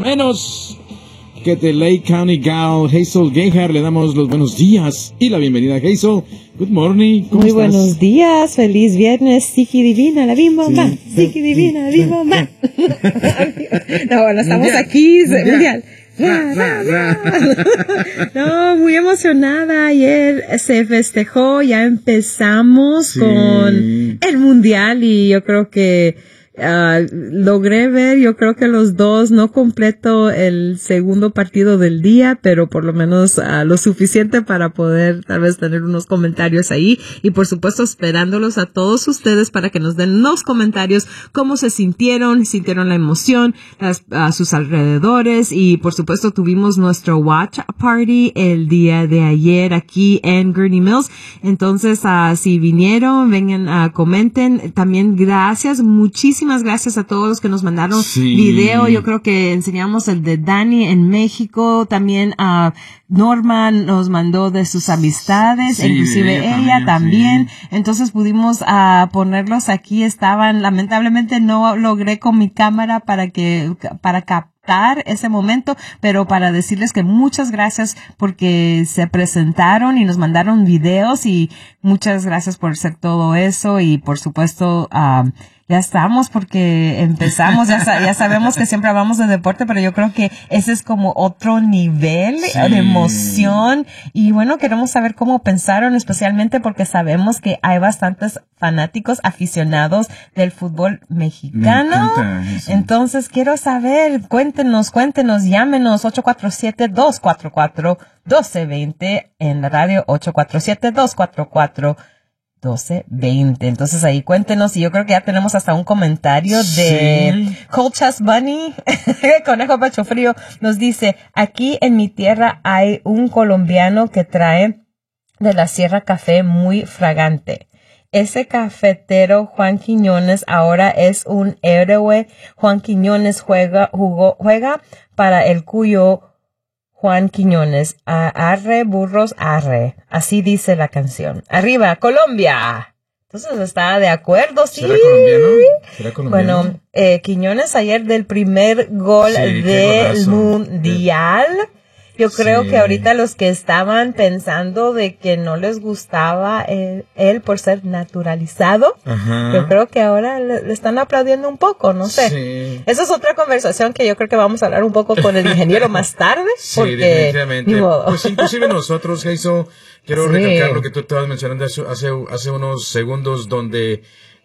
menos que de Lake County Gal, Hazel Gayhart. Le damos los buenos días y la bienvenida, Hazel. Good morning. ¿Cómo Muy estás? Buenos días, feliz viernes, Siki Divina, la bim bomba, Siki Divina, la bim bomba. No, bueno, estamos aquí, mundial. No, muy emocionada. Ayer se festejó, ya empezamos con el mundial y yo creo que logré ver, yo creo que los dos, no completo el segundo partido del día, pero por lo menos lo suficiente para poder tal vez tener unos comentarios ahí, y por supuesto esperándolos a todos ustedes para que nos den los comentarios, cómo se sintieron la emoción a sus alrededores, y por supuesto tuvimos nuestro watch party el día de ayer aquí en Gurnee Mills. Entonces si vinieron, vengan, comenten. También muchísimas gracias a todos los que nos mandaron video. Yo creo que enseñamos el de Dani en México, también Norman nos mandó de sus amistades, inclusive ella también. Entonces pudimos ponerlos aquí. Estaban, lamentablemente no logré con mi cámara para captar ese momento, pero para decirles que muchas gracias porque se presentaron y nos mandaron videos, y muchas gracias por hacer todo eso. Y por supuesto ya estamos porque empezamos, ya sabemos que siempre hablamos de deporte, pero yo creo que ese es como otro nivel de emoción. Y bueno, queremos saber cómo pensaron, especialmente porque sabemos que hay bastantes fanáticos aficionados del fútbol mexicano. Entonces quiero saber, cuéntenos, llámenos 847-244-1220 en la radio, 847-244-1220. Entonces ahí cuéntenos, y yo creo que ya tenemos hasta un comentario de Colchas Bunny, Conejo Pecho Frío, nos dice: aquí en mi tierra hay un colombiano que trae de la Sierra café muy fragante. Ese cafetero Juan Quiñones ahora es un héroe. Juan Quiñones juega para el Cuyo. Juan Quiñones, arre burros, arre. Así dice la canción. Arriba, Colombia. Entonces está de acuerdo, sí. ¿Será colombiano? Bueno, Quiñones ayer del primer gol del mundial. Yo creo que ahorita los que estaban pensando de que no les gustaba él por ser naturalizado, yo creo que ahora le están aplaudiendo un poco, no sé. Sí. Esa es otra conversación que yo creo que vamos a hablar un poco con el ingeniero más tarde. Sí, porque, definitivamente. Pues inclusive nosotros, Jason, quiero recalcar lo que tú estabas mencionando hace unos segundos, donde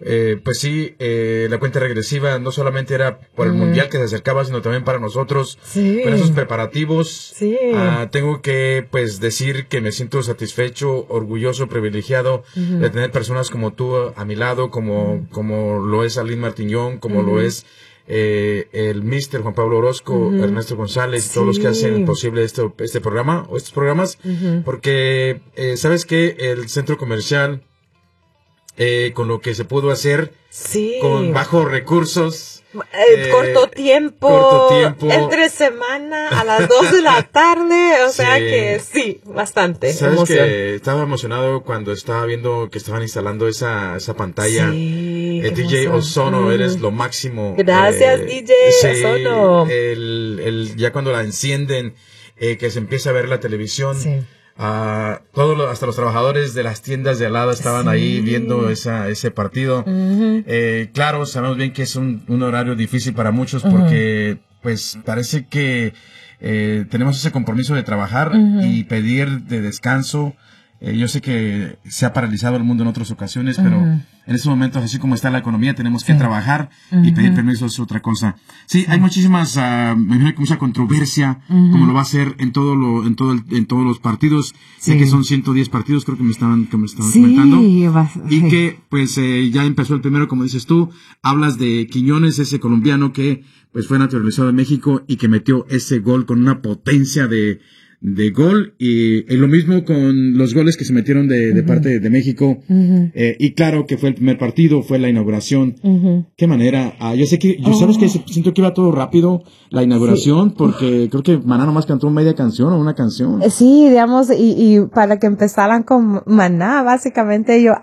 la cuenta regresiva no solamente era por el mundial que se acercaba, sino también para nosotros, con esos preparativos. Tengo que decir que me siento satisfecho, orgulloso, privilegiado de tener personas como tú a mi lado, como lo es Aline Martiñón, como lo es el Mr. Juan Pablo Orozco, Ernesto González, todos los que hacen posible este programa o estos programas, porque sabes que el centro comercial, con lo que se pudo hacer, con bajos recursos, corto tiempo, entre semana a las 2 de la tarde, o sea que bastante ¿sabes emoción. Que estaba emocionado cuando estaba viendo que estaban instalando esa pantalla? DJ Ozono, eres lo máximo. Gracias, DJ Ozono. Ya cuando la encienden, que se empieza a ver la televisión, hasta los trabajadores de las tiendas de al lado estaban ahí viendo ese partido. Claro, sabemos bien que es un horario difícil para muchos, porque parece que tenemos ese compromiso de trabajar y pedir de descanso. Yo sé que se ha paralizado el mundo en otras ocasiones, pero en estos momentos, así como está la economía, tenemos que trabajar, y pedir permiso es otra cosa. Hay muchísimas, me imagino que mucha controversia, como lo va a ser en todos los partidos. Sé que son 110 partidos, creo que me estaban comentando. Y que, ya empezó el primero, como dices tú. Hablas de Quiñones, ese colombiano que, fue naturalizado en México y que metió ese gol con una potencia de gol, y lo mismo con los goles que se metieron de parte de México, y claro que fue el primer partido, fue la inauguración. Qué manera. Yo sabes que siento que iba todo rápido la inauguración, porque creo que Maná nomás cantó media canción o una canción. Sí, digamos, y para que empezaran con Maná, básicamente yo,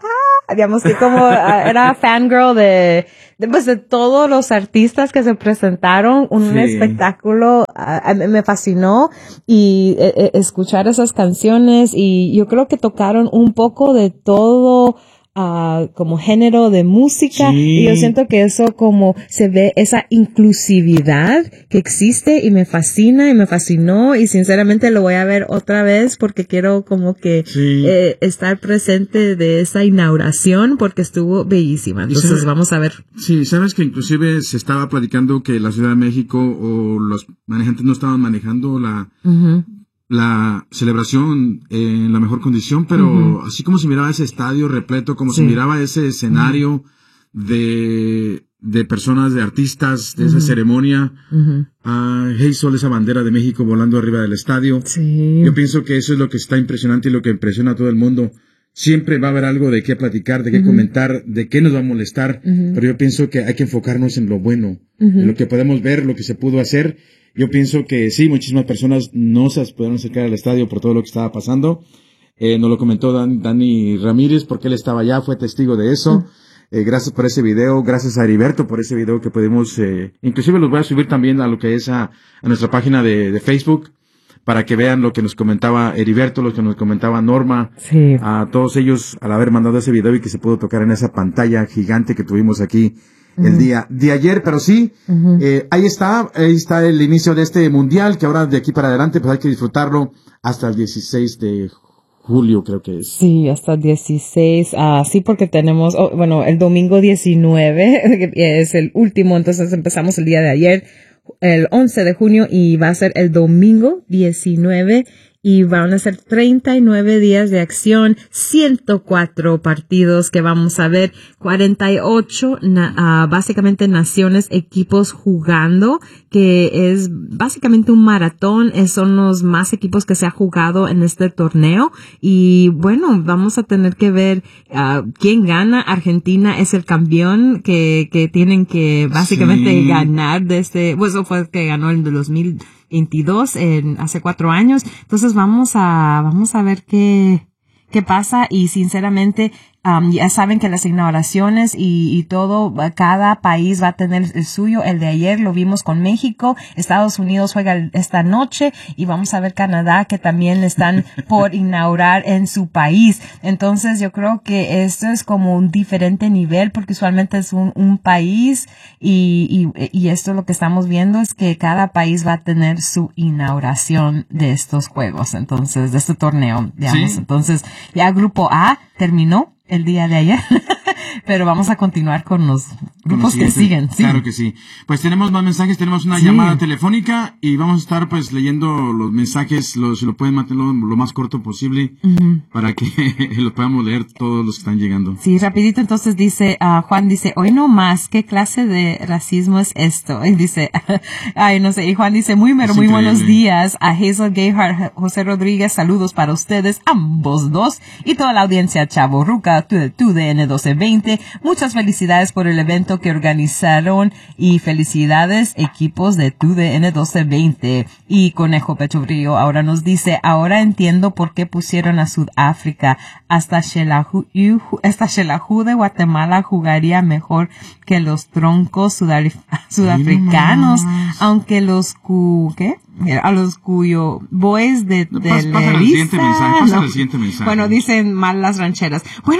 digamos que como era fangirl de todos los artistas que se presentaron, un espectáculo, me fascinó y escuchar esas canciones, y yo creo que tocaron un poco de todo, como género de música, y yo siento que eso como se ve esa inclusividad que existe, y me fascina y me fascinó, y sinceramente lo voy a ver otra vez porque quiero como que estar presente de esa inauguración porque estuvo bellísima. Entonces vamos a ver. Sí, sabes que inclusive se estaba platicando que la Ciudad de México o los manejantes no estaban manejando la celebración en la mejor condición, pero así como se miraba ese estadio repleto, como se miraba ese escenario de personas, de artistas, de esa ceremonia, Hey Sol, esa bandera de México volando arriba del estadio. Yo pienso que eso es lo que está impresionante y lo que impresiona a todo el mundo. Siempre va a haber algo de qué platicar, de qué comentar, de qué nos va a molestar, pero yo pienso que hay que enfocarnos en lo bueno, en lo que podemos ver, lo que se pudo hacer. Yo pienso que sí, muchísimas personas no se pudieron acercar al estadio por todo lo que estaba pasando. Nos lo comentó Dani Ramírez porque él estaba allá, fue testigo de eso. Gracias por ese video, gracias a Heriberto por ese video que pudimos, inclusive los voy a subir también a lo que es a nuestra página de Facebook, para que vean lo que nos comentaba Heriberto, lo que nos comentaba Norma, a todos ellos al haber mandado ese video y que se pudo tocar en esa pantalla gigante que tuvimos aquí el día de ayer, pero sí, ahí está el inicio de este mundial, que ahora de aquí para adelante pues hay que disfrutarlo hasta el 16 de julio, creo que es. Sí, hasta el 16, sí, porque tenemos, el domingo 19 es el último, entonces empezamos el día de ayer, el 11 de junio, y va a ser el domingo 19, y van a ser 39 días de acción, 104 partidos que vamos a ver, 48 básicamente naciones, equipos jugando, que es básicamente un maratón. Son los más equipos que se ha jugado en este torneo, y bueno, vamos a tener que ver quién gana. Argentina es el campeón que tienen que básicamente ganar de eso fue el que ganó el de 2022, hace 4 años. Entonces vamos a ver qué pasa, y sinceramente ya saben que las inauguraciones y todo, cada país va a tener el suyo. El de ayer lo vimos con México, Estados Unidos juega esta noche, y vamos a ver Canadá, que también están por inaugurar en su país. Entonces yo creo que esto es como un diferente nivel, porque usualmente es un país, y esto lo que estamos viendo es que cada país va a tener su inauguración de estos juegos, entonces, de este torneo, digamos. Entonces ya Grupo A terminó el día de ayer, pero vamos a continuar con los grupos que siguen. Sí. Claro que sí. Pues tenemos más mensajes, tenemos una llamada telefónica, y vamos a estar pues leyendo los mensajes, si lo pueden mantener lo más corto posible, para que lo podamos leer todos los que están llegando. Sí, rapidito. Entonces dice, Juan dice, hoy no más, ¿qué clase de racismo es esto? Y dice, no sé, y Juan dice, muy buenos días a Hazel Gayhart, José Rodríguez, saludos para ustedes, ambos dos, y toda la audiencia chavorruca, TUDN 1220, muchas felicidades por el evento que organizaron, y felicidades equipos de TUDN 1220. Y Conejo Pecho Frío ahora nos dice, ahora entiendo por qué pusieron a Sudáfrica, hasta Xelajú de Guatemala jugaría mejor que los troncos sudafricanos, aunque a los cuyo boys de pasa el siguiente mensaje. Bueno, dicen mal las rancheras. Bueno,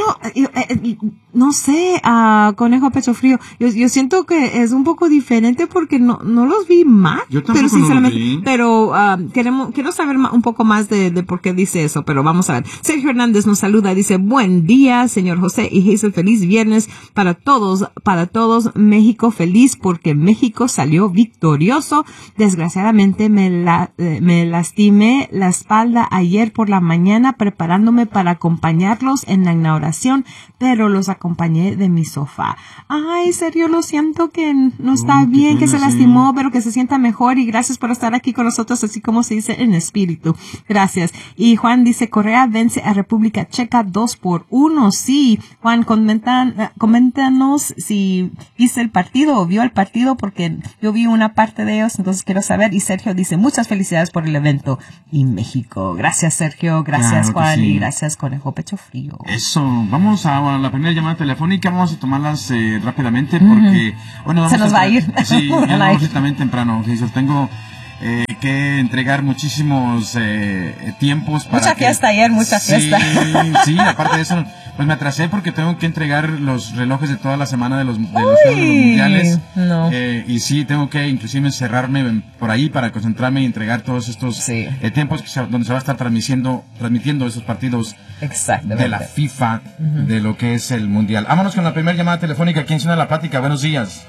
no sé, Conejo Pecho Frío, yo siento que es un poco diferente porque no los vi mal. Yo tampoco, pero sinceramente, no los vi. Pero quiero saber un poco más de por qué dice eso, pero vamos a ver. Sergio Hernández nos saluda, dice, buen día, señor José y Hazel, feliz viernes para todos, México feliz porque México salió victorioso. Desgraciadamente me lastimé la espalda ayer por la mañana preparándome para acompañarlos en la inauguración, pero los acompañé de mi sofá. Ay, Sergio, lo siento que no está bien, que se lastimó, pero que se sienta mejor, y gracias por estar aquí con nosotros, así como se dice en espíritu. Gracias. Y Juan dice, Corea vence a República Checa 2-1. Sí, Juan, coméntanos si viste el partido o vio el partido, porque yo vi una parte de ellos, entonces quiero saber. Y Sergio dice, muchas felicidades por el evento y México. Gracias, Sergio, gracias, Juan, y gracias, Conejo Pecho Frío. Eso, vamos a la primera llamada telefónica, vamos a tomarlas rápidamente porque, bueno, se nos va a ir. Sí, vamos también temprano. Tengo que entregar muchísimos tiempos para mucha fiesta ayer, mucha fiesta. Sí, aparte de eso, pues me atrasé porque tengo que entregar los relojes de toda la semana de los mundiales. No. Y sí, tengo que inclusive encerrarme por ahí para concentrarme y entregar todos estos tiempos donde se va a estar transmitiendo esos partidos de la FIFA, de lo que es el mundial. Vámonos con la primera llamada telefónica. ¿Quién suena la plática? Buenos días.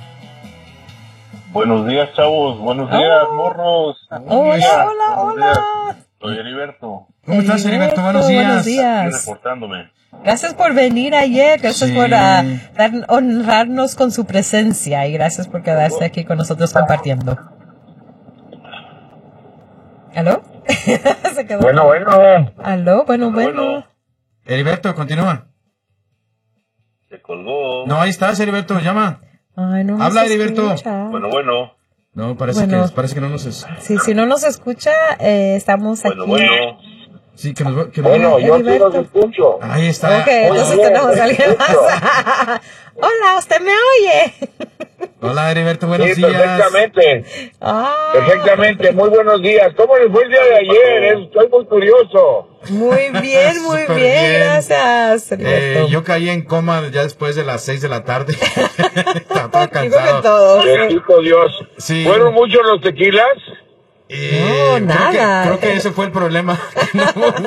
Buenos días, chavos. Buenos días, morros. Hola. Soy Heriberto. ¿Cómo estás, Heriberto? Buenos días. Estoy reportándome. Gracias por venir ayer. Gracias por honrarnos con su presencia. Y gracias por quedarse aquí con nosotros compartiendo. ¿Aló? Se quedó. Bueno. ¿Aló? Bueno. Heriberto, continúa. Se colgó. No, ahí estás, Heriberto. Llama. Ay, no. Habla, Heriberto. Bueno. No, parece que no nos escucha. Sí, si no nos escucha, estamos aquí. Bueno. Sí, que nos yo sí los escucho. Ahí está. Ok, entonces tenemos a alguien más. Hola, ¿usted me oye? Hola, Heriberto, buenos días. Perfectamente. Perfectamente, muy buenos días. ¿Cómo les fue el día de ayer? Estoy muy curioso. Muy bien, gracias. Yo caí en coma ya después de las 6 de la tarde. Estaba todo cansado. Bendito Dios. Sí. ¿Fueron muchos los tequilas? No, nada. Creo que ese fue el problema. No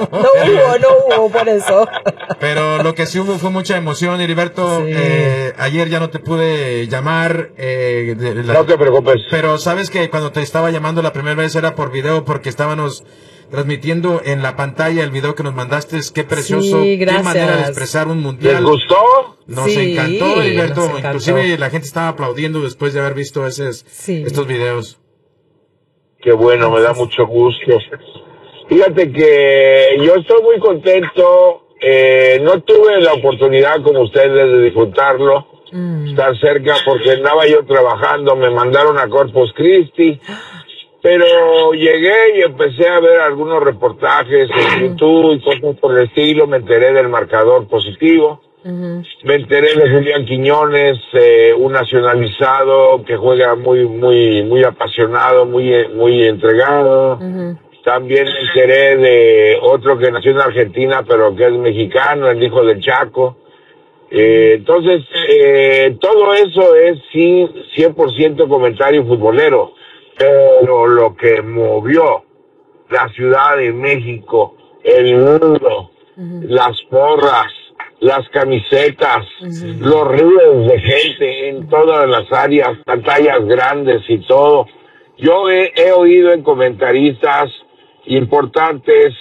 hubo por eso. Pero lo que sí hubo fue mucha emoción, Heriberto. Sí. Ayer ya no te pude llamar. No te preocupes. Pero sabes que cuando te estaba llamando la primera vez era por video, porque estábamos transmitiendo en la pantalla el video que nos mandaste. Qué precioso. Sí, gracias. Qué manera de expresar un mundial. ¿Les gustó? Nos encantó, Heriberto. Inclusive la gente estaba aplaudiendo después de haber visto estos videos. Qué bueno, me da mucho gusto. Fíjate que yo estoy muy contento. No tuve la oportunidad como ustedes de disfrutarlo, estar cerca, porque andaba yo trabajando. Me mandaron a Corpus Christi, pero llegué y empecé a ver algunos reportajes en YouTube y cosas por el estilo. Me enteré del marcador positivo. Me enteré de Julián Quiñones, un nacionalizado que juega muy apasionado, muy entregado. También me enteré de otro que nació en Argentina, pero que es mexicano, el hijo del Chaco. Entonces, todo eso es 100% comentario futbolero. Pero lo que movió la Ciudad de México, el mundo, las porras, las camisetas, los ríos de gente en todas las áreas, pantallas grandes y todo. Yo he oído en comentaristas importantes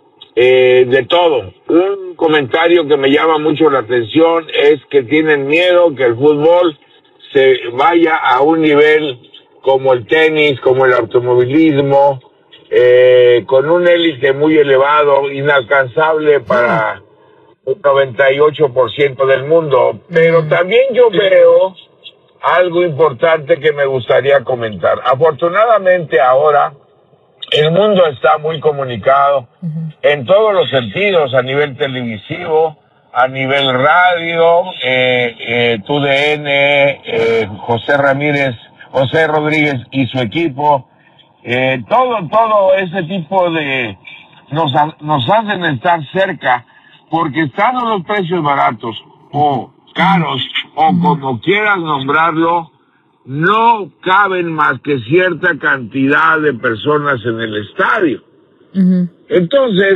de todo. Un comentario que me llama mucho la atención es que tienen miedo que el fútbol se vaya a un nivel como el tenis, como el automovilismo, con un élite muy elevado, inalcanzable para el 98% del mundo. Pero también yo veo algo importante que me gustaría comentar. Afortunadamente ahora el mundo está muy comunicado en todos los sentidos, a nivel televisivo, a nivel radio, TUDN, José Rodríguez y su equipo, todo ese tipo de nos hacen estar cerca, porque estando los precios baratos o caros o como quieras nombrarlo, no caben más que cierta cantidad de personas en el estadio. Entonces,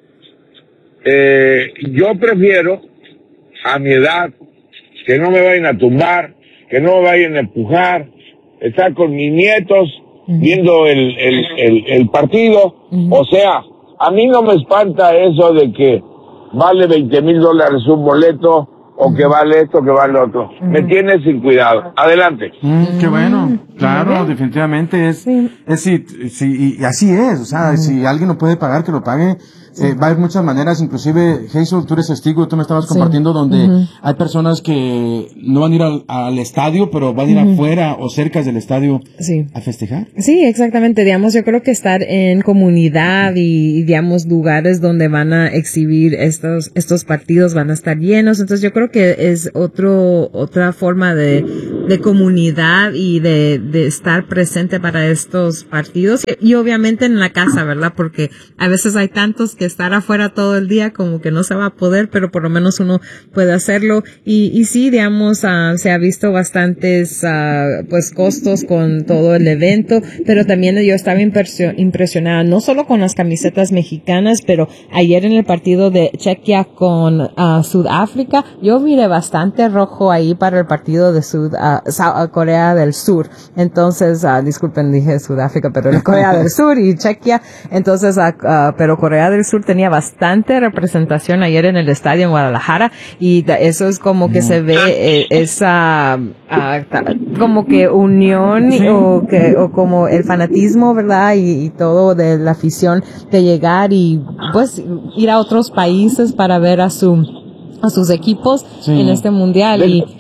yo prefiero, a mi edad, que no me vayan a tumbar, que no me vayan a empujar, estar con mis nietos viendo el partido. O sea, a mí no me espanta eso de que vale $20,000 un boleto o que vale esto, que vale otro. Me tiene sin cuidado. Adelante. Qué bueno. Claro, definitivamente y así es. O sea, si alguien lo puede pagar, que lo pague. Va a haber muchas maneras, inclusive, Hazel, tú eres testigo, tú me estabas compartiendo donde hay personas que no van a ir al estadio, pero van a ir afuera o cerca del estadio a festejar. Sí, exactamente. Digamos, yo creo que estar en comunidad y digamos, lugares donde van a exhibir estos partidos van a estar llenos. Entonces, yo creo que es otra forma de comunidad y de estar presente para estos partidos. Y obviamente en la casa, ¿verdad? Porque a veces hay tantos que estar afuera todo el día como que no se va a poder, pero por lo menos uno puede hacerlo. Y sí, digamos, se ha visto bastantes, pues costos con todo el evento, pero también yo estaba impresionada, no solo con las camisetas mexicanas, pero ayer en el partido de Chequia con Sudáfrica, yo miré bastante rojo ahí para el partido de Corea del Sur. Entonces, disculpen, dije Sudáfrica, pero era Corea del Sur y Chequia. Entonces, pero Corea del Sur tenía bastante representación ayer en el estadio en Guadalajara y eso es como que se ve esa como que unión o como el fanatismo, ¿verdad? Y todo de la afición de llegar y pues ir a otros países para ver a sus equipos en este mundial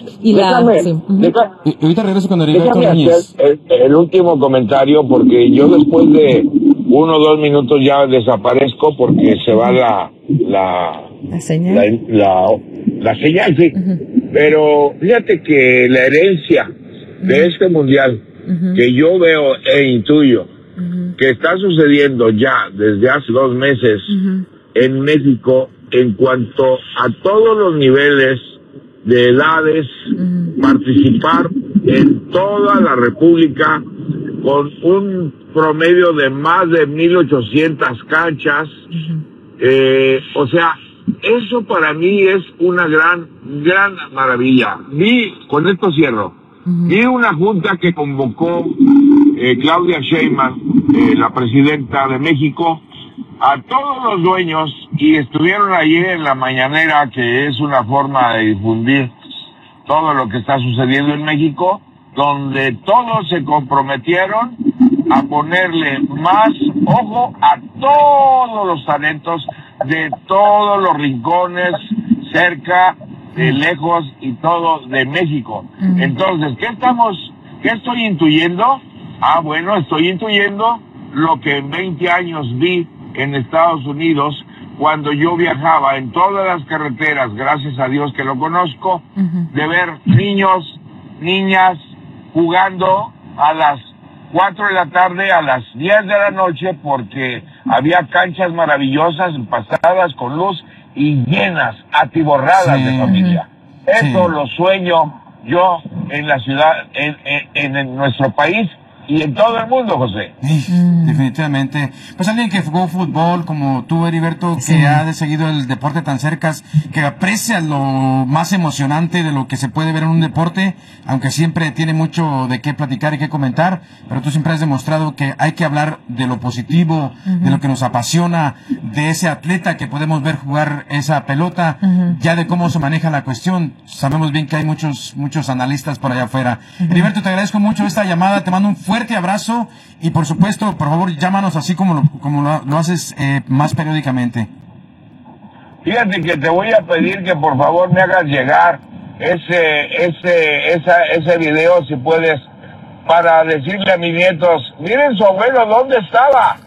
ahorita regreso con Heriberto Núñez. El último comentario, porque yo después de 1 o 2 minutos ya desaparezco porque se va la señal. La señal, sí. Pero fíjate que la herencia de este mundial que yo veo e intuyo que está sucediendo ya desde hace 2 meses en México en cuanto a todos los niveles de edades, participar en toda la República con un promedio de más de 1,800 canchas. O sea, eso para mí es una gran maravilla. Con esto cierro, vi una junta que convocó Claudia Sheinbaum, la presidenta de México, a todos los dueños, y estuvieron ayer en la mañanera, que es una forma de difundir todo lo que está sucediendo en México, donde todos se comprometieron a ponerle más ojo a todos los talentos de todos los rincones, cerca, de lejos y todo de México. Entonces, ¿qué estoy intuyendo? Bueno, estoy intuyendo lo que en 20 años vi en Estados Unidos, cuando yo viajaba en todas las carreteras, gracias a Dios que lo conozco, de ver niños, niñas jugando a las 4 de la tarde, a las 10 de la noche, porque había canchas maravillosas, pasadas con luz y llenas, atiborradas de familia. Eso lo sueño yo en la ciudad, en nuestro país, y en todo el mundo, José. Definitivamente. Pues alguien que jugó fútbol como tú, Heriberto, que ha seguido el deporte tan cerca, que aprecia lo más emocionante de lo que se puede ver en un deporte, aunque siempre tiene mucho de qué platicar y qué comentar, pero tú siempre has demostrado que hay que hablar de lo positivo, de lo que nos apasiona, de ese atleta que podemos ver jugar esa pelota, ya de cómo se maneja la cuestión. Sabemos bien que hay muchos analistas por allá afuera. Heriberto, te agradezco mucho esta llamada, te mando un fuerte abrazo y por supuesto, por favor, llámanos así como lo haces más periódicamente. Fíjate que te voy a pedir que por favor me hagas llegar ese video, si puedes, para decirle a mis nietos, miren su abuelo, ¿dónde estaba?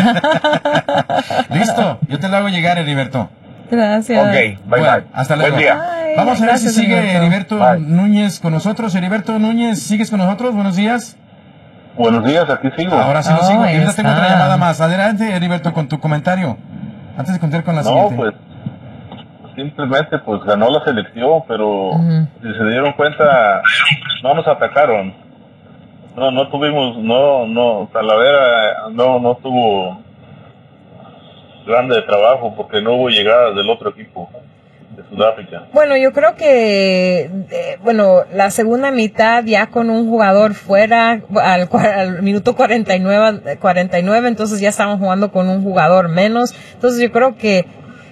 Listo, yo te lo hago llegar, Heriberto. Gracias. Ok, bye, bye. Hasta luego. Buen día. Bye. Vamos a ver si sigue Heriberto Núñez con nosotros. Heriberto Núñez, ¿sigues con nosotros? Buenos días. Buenos días, aquí sigo. Ahora sí lo sigo. Y ahorita tengo otra llamada más. Adelante, Heriberto, con tu comentario. Antes de contar con la siguiente. Pues, simplemente, pues, ganó la selección, pero si se dieron cuenta, no nos atacaron. No tuvimos, Talavera no tuvo grande trabajo porque no hubo llegadas del otro equipo de Sudáfrica. Bueno, yo creo que la segunda mitad ya con un jugador fuera al minuto 49, entonces ya estaban jugando con un jugador menos. Entonces yo creo que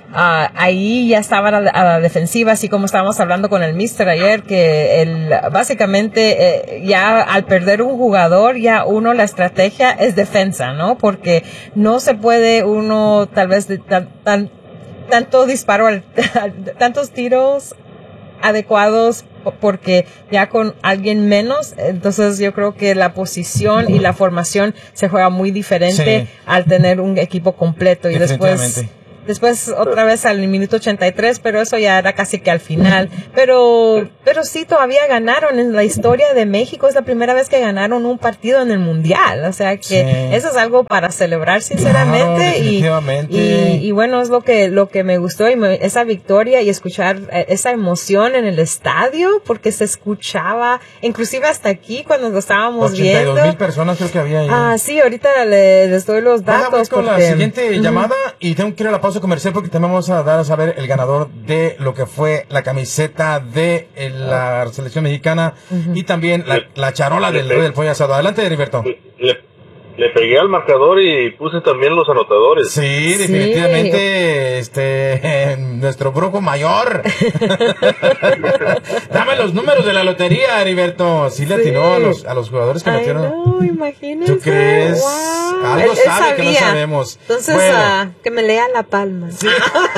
ahí ya estaban a la defensiva, así como estábamos hablando con el mister ayer, que básicamente ya al perder un jugador, ya la estrategia es defensa, ¿no? Porque no se puede uno tal vez tanto disparo, tantos tiros adecuados, porque ya con alguien menos, entonces yo creo que la posición y la formación se juega muy diferente al tener un equipo completo, y después otra vez al minuto 83, pero eso ya era casi que al final. Pero sí, todavía ganaron en la historia de México. Es la primera vez que ganaron un partido en el Mundial. O sea que eso es algo para celebrar, sinceramente. Claro, y bueno, es lo que me gustó, esa victoria y escuchar esa emoción en el estadio, porque se escuchaba, inclusive hasta aquí cuando lo estábamos 82,000 viendo. personas creo que había ahí. Sí, ahorita les doy los datos. Vamos con la siguiente llamada, y tengo que ir a la pausa comercial porque también vamos a dar a saber el ganador de lo que fue la camiseta de la selección mexicana y también la charola del pollo asado. Adelante, Heriberto. Le pegué al marcador y puse también los anotadores. Sí, definitivamente, nuestro brujo mayor. Dame los números de la lotería, Heriberto. Sí le atinó a los jugadores que metieron. No, imagínense. ¿Tú crees? Wow. Algo Él sabe sabía. que no sabemos. Entonces, bueno. que me lea la palma. Sí.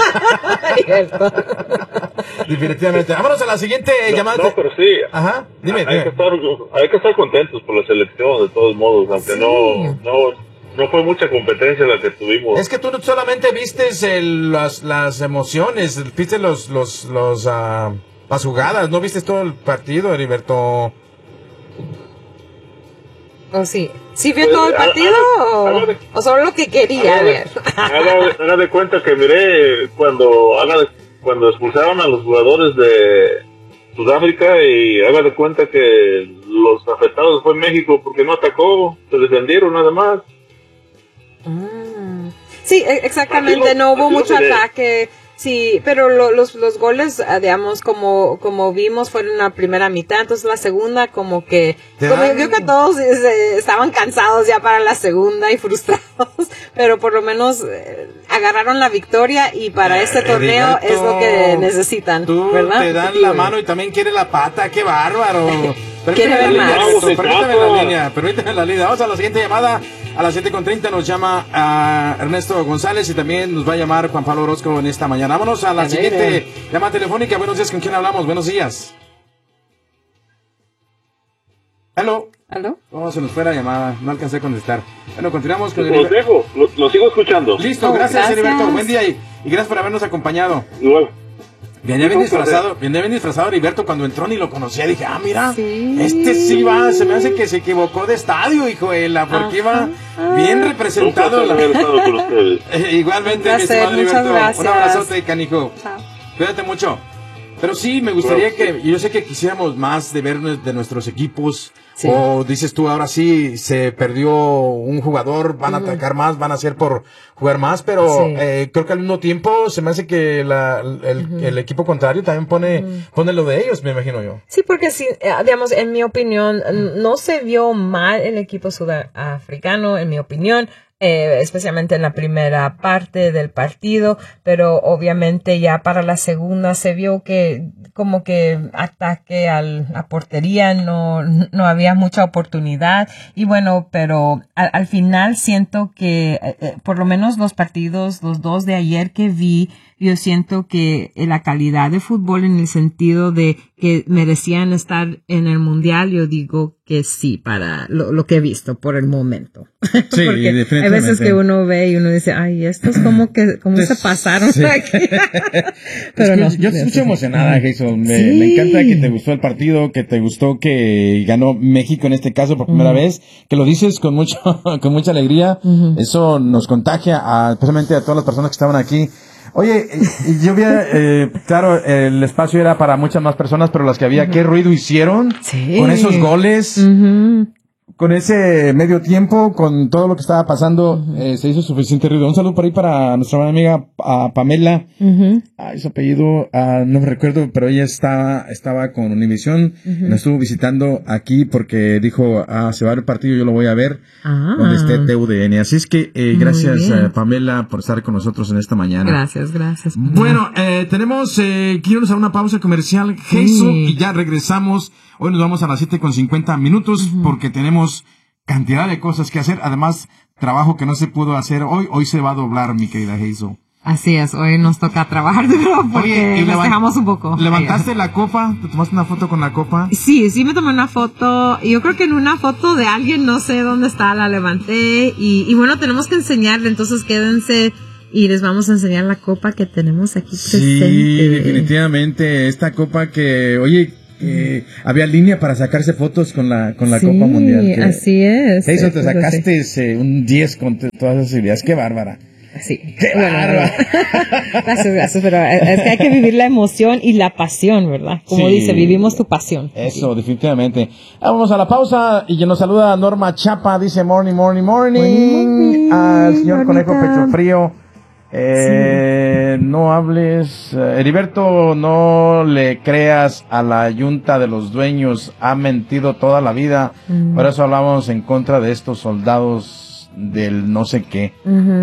Definitivamente. Vámonos a la siguiente llamada. No, pero sí. Ajá. Dime. Hay que estar contentos por la selección, de todos modos, aunque no fue mucha competencia la que tuvimos. Es que tú no solamente vistes las emociones, viste las jugadas, no vistes todo el partido, Heriberto. ¿O sí? ¿Sí vio todo el partido o solo lo que quería ver? Haga de cuenta que miré cuando expulsaron a los jugadores de Sudáfrica, y haga de cuenta que los afectados fue México porque no atacó, se defendieron nada más. Sí, exactamente, no hubo mucho ataque. Sí, pero los goles, digamos, como vimos, fueron en la primera mitad. Entonces la segunda como yo creo que todos estaban cansados ya para la segunda y frustrados, pero por lo menos agarraron la victoria, y para este torneo es lo que necesitan, ¿verdad? Te dan la mano y también quiere la pata, qué bárbaro. Quiere ver más. Permíteme la línea. Vamos a la siguiente llamada. A las 7:30 nos llama Ernesto González, y también nos va a llamar Juan Pablo Orozco en esta mañana. Vámonos a la siguiente llamada telefónica. Buenos días, ¿con quién hablamos? Buenos días. ¿Aló? Oh, se nos fue la llamada, no alcancé a contestar. Bueno, continuamos con Los dejo, lo sigo escuchando. Listo, gracias, Heriberto. Buen día y gracias por habernos acompañado. Igual. Venía bien disfrazado Heriberto. Cuando entró ni lo conocía, dije, mira, este sí va, se me hace que se equivocó de estadio, hijuela, porque iba bien representado. Igualmente, mi estimado Heriberto, un abrazote, canijo. Chao. Cuídate mucho. Pero sí, me gustaría yo sé que quisiéramos más de ver de nuestros equipos. Sí. O dices tú, ahora sí, se perdió un jugador, van a atacar más, van a hacer por jugar más, pero creo que al mismo tiempo se me hace que el equipo contrario también pone lo de ellos, me imagino yo. Sí, porque sí, digamos, en mi opinión, no se vio mal el equipo sudafricano, en mi opinión. Especialmente en la primera parte del partido, pero obviamente ya para la segunda se vio que como que ataque a portería no había mucha oportunidad, y bueno, pero al final siento que por lo menos los dos de ayer que vi, yo siento que la calidad de fútbol, en el sentido de que merecían estar en el Mundial, yo digo que sí, para lo que he visto por el momento. Sí, porque definitivamente. Hay veces que uno ve y uno dice, ay, estos cómo se pasaron aquí. Pero no, yo estoy mucho emocionada, Jason. Me encanta que te gustó el partido, que te gustó que ganó México en este caso por primera vez, que lo dices con mucha alegría. Eso nos contagia especialmente a todas las personas que estaban aquí. Oye, yo vi, claro, el espacio era para muchas más personas, pero las que había, ¿qué ruido hicieron con esos goles? con ese medio tiempo, con todo lo que estaba pasando, se hizo suficiente ruido. Un saludo por ahí para nuestra buena amiga Pamela. Su apellido, no me recuerdo, pero ella estaba con Univision. Nos estuvo visitando aquí porque dijo, se va a ver el partido, yo lo voy a ver donde esté TUDN. Así es que, gracias Pamela por estar con nosotros en esta mañana. Gracias. Bueno, tenemos que irnos a una pausa comercial, Hazel, y ya regresamos. Hoy nos vamos a las 7:50 porque tenemos cantidad de cosas que hacer. Además, trabajo que no se pudo hacer hoy se va a doblar, mi querida Hazel. Así es, hoy nos toca trabajar duro porque nos dejamos un poco. ¿Levantaste la copa? ¿Te tomaste una foto con la copa? Sí me tomé una foto. Yo creo que en una foto de alguien, no sé dónde está, la levanté. Y bueno, tenemos que enseñarle, entonces quédense y les vamos a enseñar la copa que tenemos aquí presente. Sí, definitivamente, esta copa que, oye, había línea para sacarse fotos con la Copa Mundial. Sí, así es. Eso te sacaste un 10 con todas esas ideas. ¡Qué bárbara! Sí. ¡Qué bárbara! Gracias, pero es que hay que vivir la emoción y la pasión, ¿verdad? Como dice, vivimos tu pasión. Eso, definitivamente. Vamos a la pausa y nos saluda Norma Chapa, dice morning. Al señor Conejo Pecho Frío. No hables, Heriberto, no le creas a la Junta de los Dueños, ha mentido toda la vida, por eso hablamos en contra de estos soldados del no sé qué,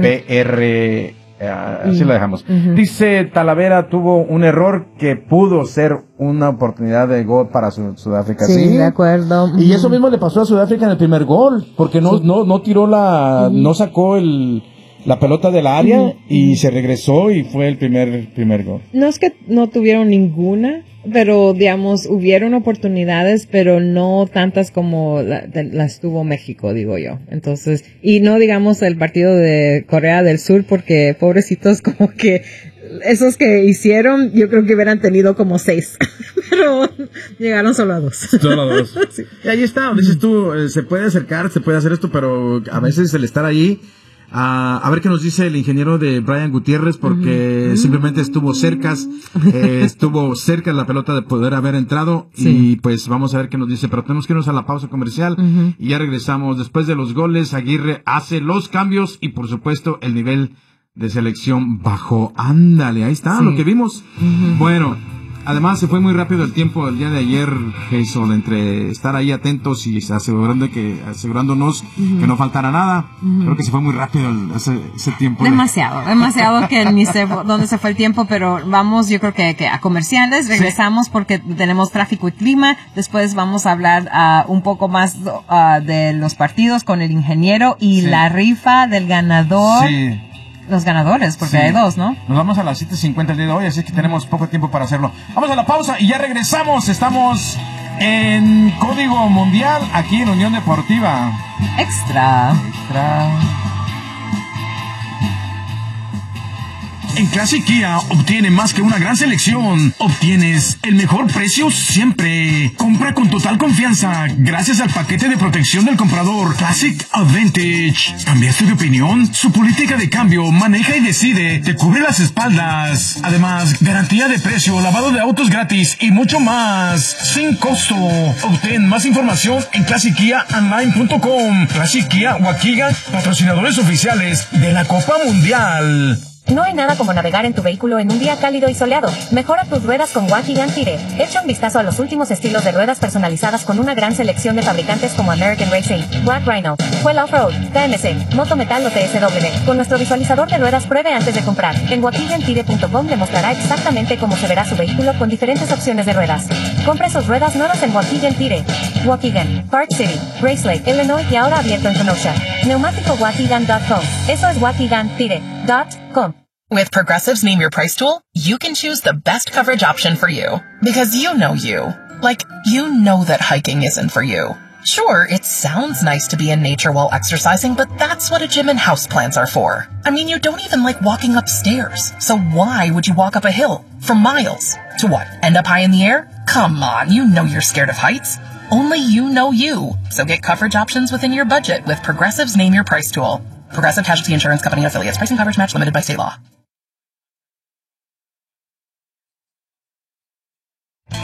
así lo dejamos. Dice Talavera, tuvo un error que pudo ser una oportunidad de gol para Sudáfrica. Sí, de acuerdo. Y eso mismo le pasó a Sudáfrica en el primer gol, porque no tiró no sacó la pelota del área y se regresó y fue el primer gol. No es que no tuvieron ninguna, pero digamos, hubieron oportunidades, pero no tantas como las tuvo México, digo yo. Entonces, y no digamos el partido de Corea del Sur, porque pobrecitos como que esos que hicieron, yo creo que hubieran tenido como 6, pero llegaron solo a 2. Solo a 2. Sí. Y ahí está, dices tú, se puede acercar, se puede hacer esto, pero a veces el estar ahí, a ver qué nos dice el ingeniero de Brian Gutiérrez, porque simplemente estuvo cerca de la pelota de poder haber entrado, y pues vamos a ver qué nos dice, pero tenemos que irnos a la pausa comercial y ya regresamos. Después de los goles, Aguirre hace los cambios y por supuesto el nivel de selección bajó. Ándale, ahí está lo que vimos. Bueno, además se fue muy rápido el tiempo el día de ayer, Hazel, entre estar ahí atentos y asegurándonos que no faltara nada. Creo que se fue muy rápido ese tiempo. Demasiado que ni sé dónde se fue el tiempo, pero vamos, yo creo que a comerciales, regresamos porque tenemos tráfico y clima, después vamos a hablar un poco más de los partidos con el ingeniero y la rifa del ganador. Sí. Los ganadores, porque hay 2, ¿no? Nos vamos a las 7:50 el día de hoy, así que tenemos poco tiempo para hacerlo. Vamos a la pausa y ya regresamos. Estamos en Código Mundial, aquí en Unión Deportiva. Extra. En Classic Kia obtiene más que una gran selección. Obtienes el mejor precio siempre. Compra con total confianza gracias al paquete de protección del comprador Classic Advantage. ¿Cambiaste de opinión? Su política de cambio, maneja y decide, te cubre las espaldas. Además, garantía de precio, lavado de autos gratis y mucho más. Sin costo. Obtén más información en ClassicKiaOnline.com. Classic Kia Waukegan, patrocinadores oficiales de la Copa Mundial. No hay nada como navegar en tu vehículo en un día cálido y soleado. Mejora tus ruedas con Waukegan Tire. Echa un vistazo a los últimos estilos de ruedas personalizadas con una gran selección de fabricantes como American Racing, Black Rhino, Fuel Offroad, KMC, Moto Metal o TSW. Con nuestro visualizador de ruedas, pruebe antes de comprar. En WaukeganTire.com le mostrará exactamente cómo se verá su vehículo con diferentes opciones de ruedas. Compre sus ruedas nuevas en Waukegan Tire. Waukegan, Park City, Grace Lake, Illinois y ahora abierto en Kenosha. NeumáticoWaukegan.com. Eso es WaukeganTire.com. With Progressive's Name Your Price tool, you can choose the best coverage option for you. Because you know you. Like, you know that hiking isn't for you. Sure, it sounds nice to be in nature while exercising, but that's what a gym and houseplants are for. I mean, you don't even like walking upstairs. So why would you walk up a hill? For miles. To what? End up high in the air? Come on, you know you're scared of heights. Only you know you. So get coverage options within your budget with Progressive's Name Your Price tool. Progressive Casualty Insurance Company and Affiliates. Pricing coverage match limited by state law.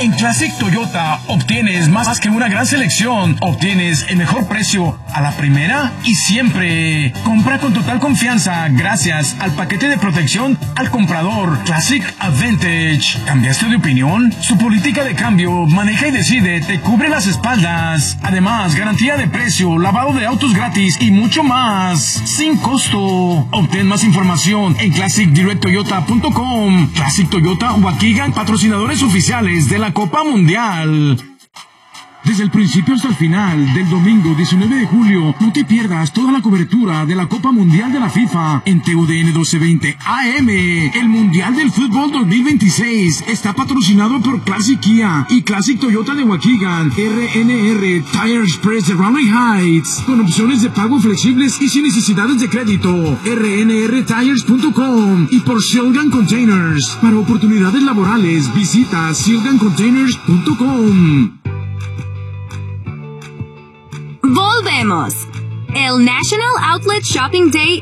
En Classic Toyota obtienes más que una gran selección. Obtienes el mejor precio a la primera y siempre. Compra con total confianza gracias al paquete de protección al comprador Classic Advantage. ¿Cambiaste de opinión? Su política de cambio, maneja y decide, te cubre las espaldas. Además, garantía de precio, lavado de autos gratis y mucho más. Sin costo. Obtén más información en ClassicDirectToyota.com. Classic Toyota Waukegan, patrocinadores oficiales de la Copa Mundial. Desde el principio hasta el final del domingo 19 de julio, no te pierdas toda la cobertura de la Copa Mundial de la FIFA en TUDN 1220 AM. El Mundial del Fútbol 2026 está patrocinado por Classic Kia y Classic Toyota de Waukegan, RNR Tire Express de Raleigh Heights, con opciones de pago flexibles y sin necesidades de crédito. RNRTires.com y por Shilgan Containers. Para oportunidades laborales, visita ShilganContainers.com. Volvemos. El National Outlet Shopping Day